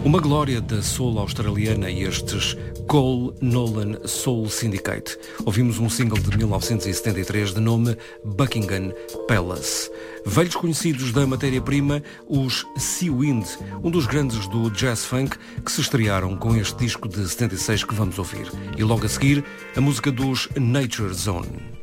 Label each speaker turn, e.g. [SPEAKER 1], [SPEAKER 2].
[SPEAKER 1] Uma glória da soul australiana e estes Cole Nolan Soul Syndicate. Ouvimos um single de 1973 de nome Buckingham Palace. Velhos conhecidos da matéria-prima, os Sea Wind, um dos grandes do jazz funk, que se estrearam com este disco de 76 que vamos ouvir. E logo a seguir, a música dos Nature Zone.